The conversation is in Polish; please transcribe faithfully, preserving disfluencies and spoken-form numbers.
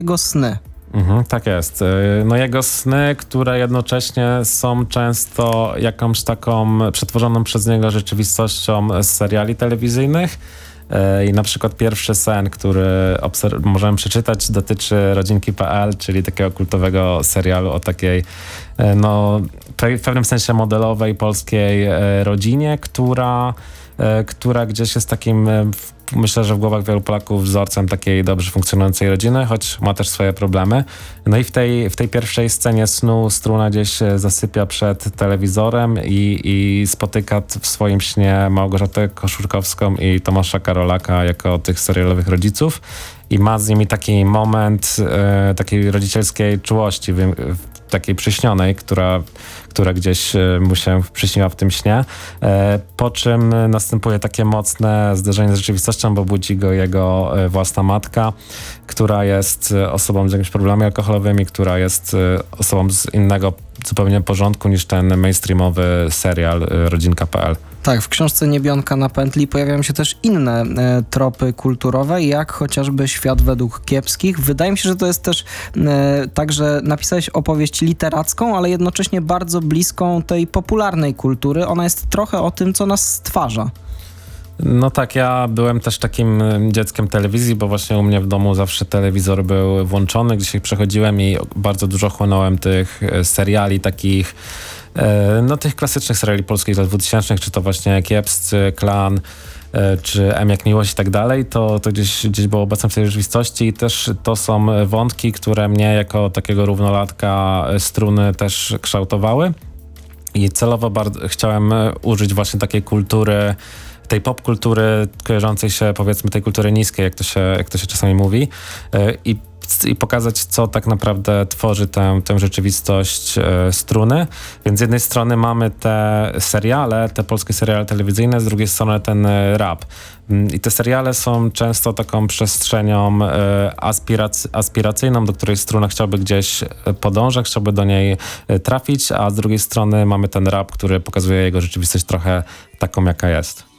jego sny. Mhm, tak jest. No jego sny, które jednocześnie są często jakąś taką przetworzoną przez niego rzeczywistością z seriali telewizyjnych. I na przykład pierwszy sen, który obser- możemy przeczytać, dotyczy rodzinki kropka pe el, czyli takiego kultowego serialu o takiej, no, w pewnym sensie modelowej polskiej rodzinie, która, która gdzieś jest takim, myślę, że w głowach wielu Polaków wzorcem takiej dobrze funkcjonującej rodziny, choć ma też swoje problemy. No i w tej, w tej pierwszej scenie snu Struna gdzieś zasypia przed telewizorem i, i spotyka w swoim śnie Małgorzatę Koszurkowską i Tomasza Karolaka jako tych serialowych rodziców i ma z nimi taki moment e, takiej rodzicielskiej czułości, wy, takiej przyśnionej, która, która gdzieś mu się przyśniła w tym śnie, e, po czym następuje takie mocne zderzenie z rzeczywistością, bo budzi go jego własna matka, która jest osobą z jakimiś problemami alkoholowymi, która jest osobą z innego zupełnie porządku niż ten mainstreamowy serial Rodzinka kropka pe el. Tak, w książce Niebionka na pętli pojawiają się też inne e, tropy kulturowe, jak chociażby Świat według kiepskich. Wydaje mi się, że to jest też e, tak, że napisałeś opowieść literacką, ale jednocześnie bardzo bliską tej popularnej kultury. Ona jest trochę o tym, co nas stwarza. No tak, ja byłem też takim dzieckiem telewizji, bo właśnie u mnie w domu zawsze telewizor był włączony, gdzieś ich przechodziłem i bardzo dużo chłonąłem tych seriali takich, no tych klasycznych seriali polskich lat dwutysięcznych, czy to właśnie Kiepscy, Klan, czy M jak miłość i tak dalej, to, to gdzieś, gdzieś było obecne w tej rzeczywistości i też to są wątki, które mnie jako takiego równolatka Struny też kształtowały i celowo bardzo chciałem użyć właśnie takiej kultury, tej popkultury kojarzącej się, powiedzmy, tej kultury niskiej, jak to się, jak to się czasami mówi, i, i pokazać, co tak naprawdę tworzy tę, tę rzeczywistość e, Struny. Więc z jednej strony mamy te seriale, te polskie seriale telewizyjne, z drugiej strony ten e, rap. I te seriale są często taką przestrzenią e, aspirac- aspiracyjną, do której Struna chciałby gdzieś podążać, chciałby do niej trafić, a z drugiej strony mamy ten rap, który pokazuje jego rzeczywistość trochę taką, jaka jest.